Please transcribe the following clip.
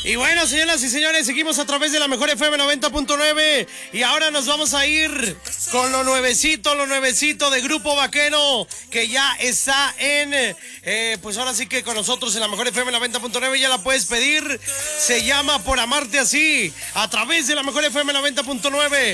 Y bueno, señoras y señores, seguimos a través de la mejor FM 90.9 y ahora nos vamos a ir con lo nuevecito de Grupo Vaquero, que ya está en, pues ahora sí que con nosotros en la mejor FM 90.9, ya la puedes pedir, se llama Por Amarte Así, a través de la mejor FM 90.9,